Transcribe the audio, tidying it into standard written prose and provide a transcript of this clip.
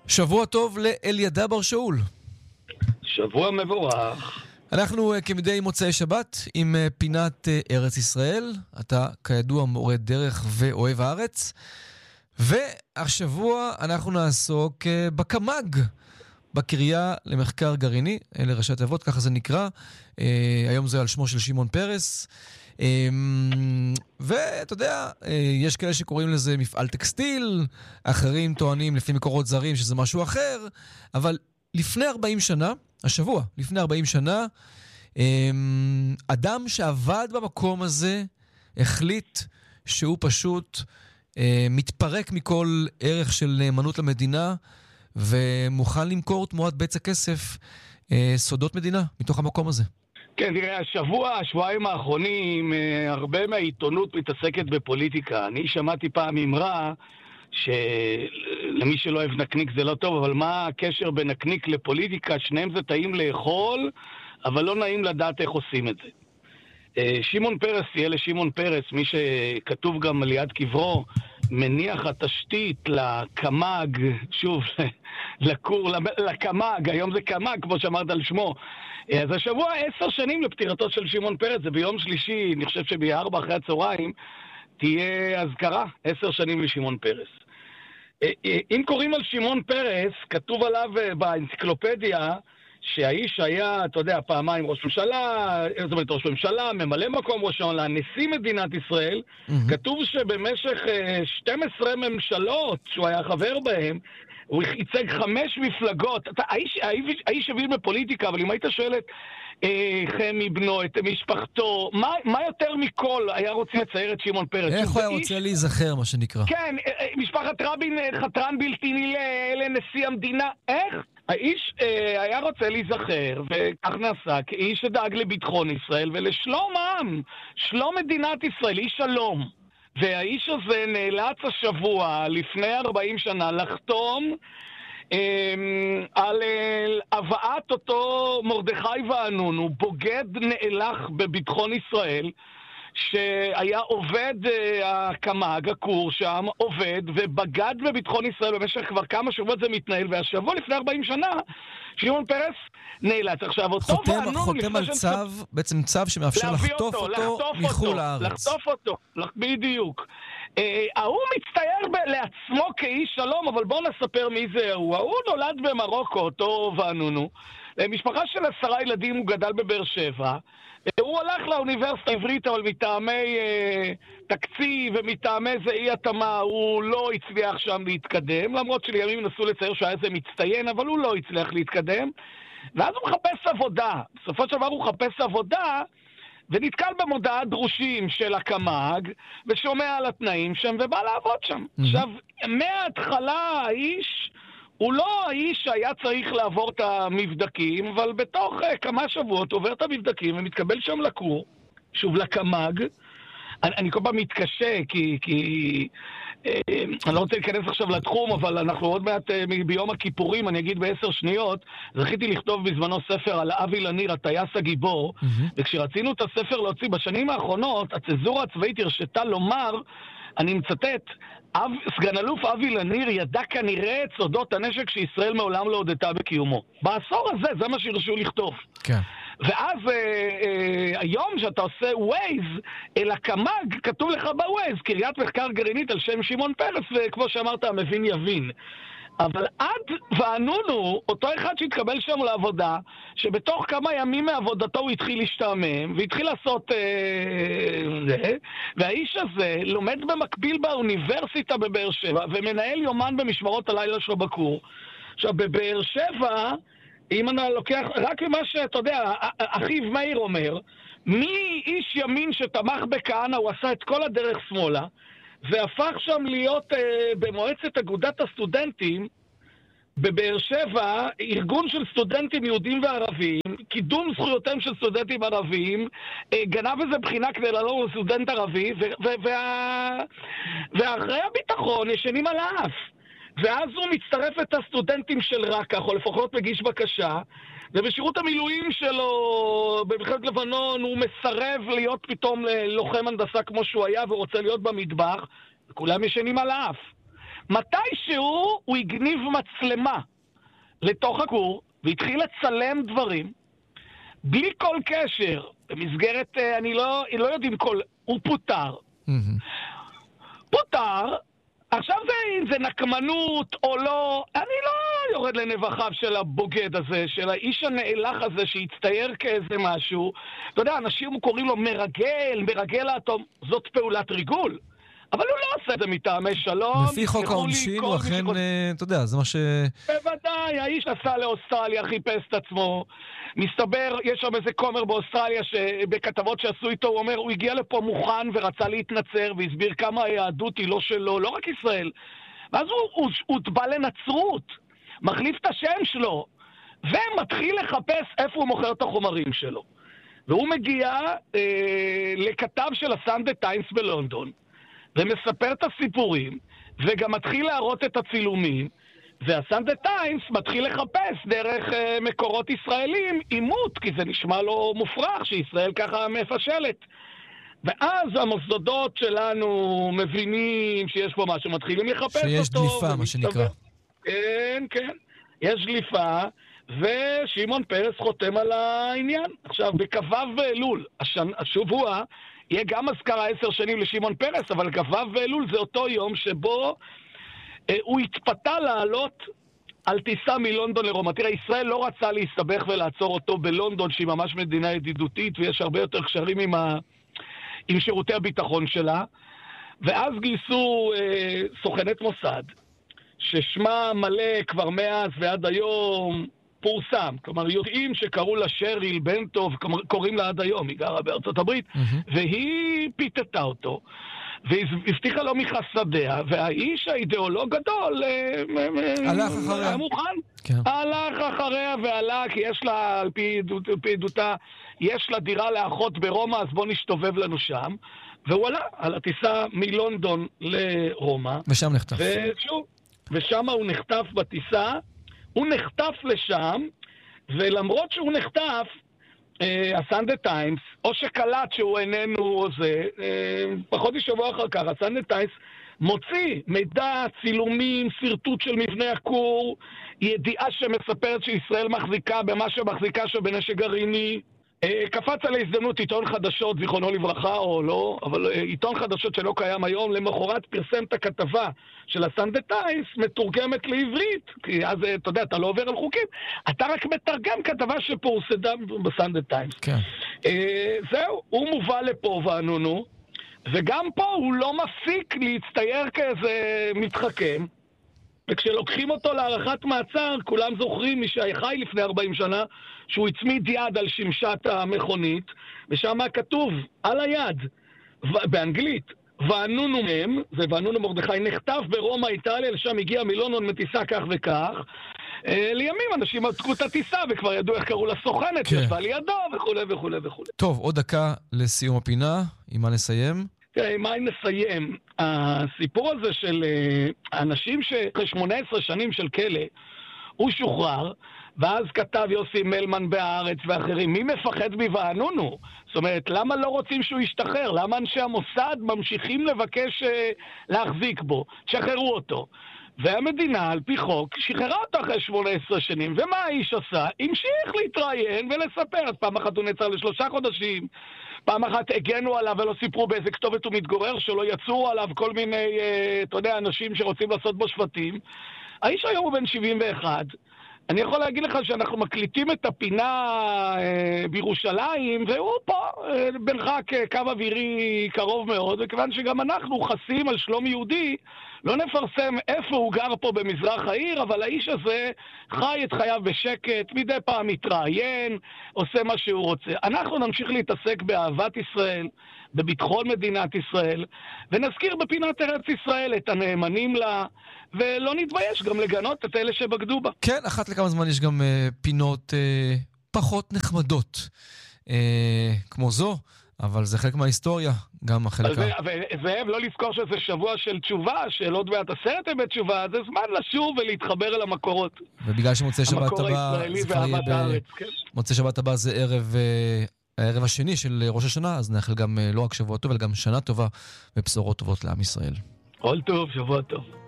שבוע טוב לאלידע בר שאול. שבוע מבורך. אנחנו כמדי מוצאי שבת עם פינת ארץ ישראל. אתה כידוע מורה דרך ואוהב הארץ. והשבוע אנחנו נעסוק בקמ"ג, בקריה למחקר גרעיני, אלה ראשי תיבות, ככה זה נקרא. היום זה על שמו של שמעון פרס. ואתה יודע, יש כאלה שקוראים לזה מפעל טקסטיל, אחרים טוענים לפי מקורות זרים שזה משהו אחר, אבל לפני 40 שנה, השבוע, לפני 40 שנה, אדם שעבד במקום הזה החליט שהוא פשוט מתפרק מכל ערך של נאמנות למדינה, ומוכן למכור תמורת בצע כסף סודות מדינה מתוך המקום הזה. כן, תראה, השבועיים האחרונים, הרבה מהעיתונות מתעסקת בפוליטיקה. אני שמעתי פעם אמרה שלמי שלא אוהב נקניק זה לא טוב, אבל מה הקשר בין נקניק לפוליטיקה? שניהם זה טעים לאכול, אבל לא נעים לדעת איך עושים את זה. שמעון פרס, תהיה לשמעון פרס, מי שכתוב גם ליד קברו, מניח התשתית לקמ"ג, שוב, לקמ"ג, היום זה קמ"ג, כמו שאמרת על שמו. אז השבוע 10 שנים לפטירתו של שמעון פרס, זה ביום שלישי, אני חושב שב-4 אחרי הצהריים, תהיה אזכרה, 10 שנים לשמעון פרס. אם קוראים על שמעון פרס, כתוב עליו באנציקלופדיה, שהאיש היה, אתה יודע, פעמיים ראש ממשלה, זאת אומרת ראש ממשלה, ממלא מקום ראש ממשלה, נשיא מדינת ישראל, כתוב שבמשך 12 ממשלות שהוא היה חבר בהם, הוא ייצג 5 מפלגות. האיש הבין בפוליטיקה, אבל אם היית שואל את חמי בנו, את משפחתו, מה יותר מכל היה רוצה לצייר את שמעון פרס? איך הוא היה רוצה להיזכר, מה שנקרא? כן, משפחת רבין חתרן בלתי נלאה לנשיא המדינה. איך? האיש היה רוצה להיזכר, וכך נעשה, כאיש שדאג לביטחון ישראל ולשלום העם, שלום מדינת ישראל, איש שלום. והאיש הזה נאלץ השבוע, לפני 40 שנה, לחתום על הבאת אותו מרדכי ואנונו, בוגד נאלח בביטחון ישראל, שהיה עובד הקמ"ג, הקור שם, עובד ובגד בביטחון ישראל במשך כבר כמה שבועות זה מתנהל, והשבוע לפני 40 שנה, שמעון פרס נאלץ. עכשיו, אותו ואנונו... חותם על צו, בעצם צו שמאפשר לחטוף אותו מחול הארץ. לחטוף אותו, בדיוק. ההוא מצטייר לעצמו כאיש שלום, אבל בואו נספר מי זה הוא. ההוא נולד במרוקו, אותו ואנונו. משפחה של 10 ילדים, הוא גדל בבאר שבע. הוא הלך לאוניברסיטה העברית, אבל מטעמי תקציב ומטעמי זה אי התאמה, הוא לא הצליח שם להתקדם, למרות שלימים נסו לצייר שהיה איזה מצטיין, אבל הוא לא הצליח להתקדם. ואז הוא מחפש עבודה. בסופו של דבר הוא מחפש עבודה, ונתקל במודעת דרושים של הקמ"ג, ושומע על התנאים שם, ובא לעבוד שם. עכשיו, מההתחלה האיש... הוא לא האיש שהיה צריך לעבור את המבדקים, אבל בתוך כמה שבועות עובר את המבדקים ומתקבל שם לקור, שוב לקמ"ג. אני כל פעם מתקשה, כי אני לא רוצה להיכנס עכשיו לתחום, אבל אנחנו עוד מעט ביום הכיפורים, אני אגיד ב10 שניות, זכיתי לכתוב בזמנו ספר על אבי לניר, הטייס הגיבור, וכשרצינו את הספר להוציא בשנים האחרונות, הצנזורה הצבאית הרשתה לומר, אני מצטט, סגן אלוף אבי לניר ידע כנראה את סודות הנשק שישראל מעולם לא הודתה בקיומו. בעשור הזה, זה מה שהרשו לכתוב. כן. ואז היום שאתה עושה ווייז אל הקמ"ג, כתוב לך בווייז, קריית מחקר גרעינית על שם שמעון פרס, וכמו שאמרת, המבין יבין. אבל עד ואנונו, אותו אחד שהתקבל שם לעבודה, שבתוך כמה ימים מעבודתו הוא התחיל להשתעמם, והתחיל לעשות והאיש הזה לומד במקביל באוניברסיטה בבאר שבע, ומנהל יומן במשמרות הלילה שלו בקור. עכשיו, בבאר שבע, אם אני לוקח, רק ממה שאתה יודע, אחיו מאיר אומר, מי איש ימין שתמך בכהנא, הוא עשה את כל הדרך שמאלה, והפך שם להיות במועצת אגודת הסטודנטים בבאר שבע, ארגון של סטודנטים יהודים וערבים, קידום זכויותיהם של סטודנטים ערבים, גנב איזה בחינה כדי לעלות לסטודנט ערבי, ואחרי הביטחון ישנים על האף. ואז הוא מצטרף את הסטודנטים של רקח, או לפחות מגיש בקשה, ובשירות המילואים שלו במלחמת לבנון הוא מסרב להיות פתאום לוחם הנדסה כמו שהוא היה ורוצה להיות במטבח, וכולם ישנים על האף. מתישהו הוא הגניב מצלמה לתוך הכור, והתחיל לצלם דברים, בלי כל קשר, במסגרת, לא יודעים הוא פוטר. פוטר, עכשיו זה נקמנות או לא, אני לא יורד לנבחיו של הבוגד הזה, של האיש הנאלח הזה שהצטייר כאיזה משהו. אתה יודע, אנשים קוראים לו מרגל האטום, זאת פעולת ריגול. אבל הוא לא עושה את זה מטעמי שלום. לפי חוק העונשין הוא אכן, אתה יודע, זה מה ש... בוודאי, האיש נסע לאוסטרליה, חיפש את עצמו. מסתבר, יש שם איזה כומר באוסטרליה שבכתבות שעשו איתו, הוא אומר, הוא הגיע לפה מוכן ורצה להתנצר והסביר כמה היהדות היא לא שלו, לא רק ישראל. ואז הוא בא לנצרות, מחליף את השם שלו, ומתחיל לחפש איפה הוא מוכר את החומרים שלו. והוא מגיע לכתב של הסנדה טיימס בלונדון, ומספר את הסיפורים, וגם מתחיל להראות את הצילומים, והסנדה טיימס מתחיל לחפש דרך מקורות ישראלים עימות, כי זה נשמע לו מופרך שישראל ככה מפשלת. ואז המוסדות שלנו מבינים שיש פה משהו, מתחילים לחפש אותו. שיש דליפה, מה שנקרא. כן, כן. יש דליפה, ושמעון פרס חותם על העניין. עכשיו, בכ"ו באלול, השבוע, יהיה גם אזכרה 10 שנים לשמעון פרס, אבל כ"ו באלול זה אותו יום שבו הוא התפתה לעלות על טיסה מלונדון לרומא. תראה, ישראל לא רצה להסתבך ולעצור אותו בלונדון, שהיא ממש מדינה ידידותית, ויש הרבה יותר קשרים עם שירותי הביטחון שלה. ואז גייסו סוכנת מוסד, ששמה מלא כבר מאז ועד היום פורסם. כלומר, יודעים שקראו לה שריל בנטוב, קוראים לה עד היום, היא גרה בארצות הברית, והיא פיתתה אותו. והבטיחה לו מחסדיה, והאיש האידיאולוג גדול הלך אחריה. היה מוכן. כן. הלך אחריה והלך, כי יש לה, על פי עדותה, יש לה דירה לאחות ברומא, אז בוא נשתובב לנו שם. והוא עלה על הטיסה מלונדון לרומא. ושם נחטף. ושם הוא נחטף בטיסה, הוא נחטף לשם, ולמרות שהוא נחטף, הסנדה טיימס, או שקלט שהוא איננו זה, פחות משבוע אחר כך, הסנדה טיימס מוציא מידע, צילומים, סרטוט של מבנה הכור, ידיעה שמספרת שישראל מחזיקה במה שמחזיקה שבנשק גרעיני, קפץ על ההזדמנות עיתון חדשות, זיכרונו לברכה או לא, אבל עיתון חדשות שלא קיים היום, למחרת פרסם את הכתבה של הסנדה טיימס, מתורגמת לעברית, כי אז אתה יודע, אתה לא עובר על חוקים, אתה רק מתרגם כתבה שפורסדה בסנדה טיימס. כן. זהו, הוא מובא לפה וענונו, וגם פה הוא לא מפסיק להצטייר כאיזה מתחכם, וכשלוקחים אותו להארכת מעצר, כולם זוכרים מי שחי לפני 40 שנה, שהוא הצמיד יד על שמשת המכונית, ושם כתוב על היד, באנגלית, וענונו מהם, זה וענונו מרדכי, נחטף ברומא, איטליה, לשם הגיע מלונדון מטיסה כך וכך, לימים אנשים עתקו את הטיסה, וכבר ידעו איך קראו לסוכנת, ישבה לידו, וכו' וכו' וכו'. טוב, עוד דקה לסיום הפינה, עם מה נסיים? תראה, מה נסיים? הסיפור הזה של אנשים שאחרי 18 שנים של כלא, הוא שוחרר, ואז כתב יוסי מלמן בהארץ ואחרים, מי מפחד מווענונו? זאת אומרת, למה לא רוצים שהוא ישתחרר? למה אנשי המוסד ממשיכים לבקש להחזיק בו? שחררו אותו. והמדינה, על פי חוק, שחררה אותו אחרי 18 שנים. ומה האיש עשה? המשיך להתראיין ולספר. אז פעם אחת הוא נעצר ל3 חודשים, פעם אחת הגנו עליו ולא סיפרו באיזה כתובת הוא מתגורר, שלא יצאו עליו כל מיני, אתה יודע, אנשים שרוצים לעשות בו שבטים. האיש היום הוא בן 71. אני יכול להגיד לך שאנחנו מקליטים את הפינה בירושלים, והוא פה, במרחק קו אווירי קרוב מאוד, וכיוון שגם אנחנו חסים על שלום יהודי, לא נפרסם איפה הוא גר פה במזרח העיר, אבל האיש הזה חי את חייו בשקט, מדי פעם מתראיין, עושה מה שהוא רוצה. אנחנו נמשיך להתעסק באהבת ישראל, בביטחון מדינת ישראל, ונזכיר בפינת ארץ ישראל את הנאמנים לה, ולא נתבייש גם לגנות את אלה שבגדו בה. כן, אחת לכמה זמן יש גם פינות פחות נחמדות כמו זו, אבל זה חלק מההיסטוריה, גם החלק וזאב, לא לזכור שזה שבוע של תשובה, שאלות ואת 10 בתשובה, זה זמן לשוב ולהתחבר אל המקורות. ובגלל שמוצא שבת הבא, זה כבר יהיה מוצא שבת הבא זה הערב השני של ראש השנה, אז נאחל גם לא רק שבוע טוב, אלא גם שנה טובה ובשורות טובות לעם ישראל. כל טוב, שבוע טוב.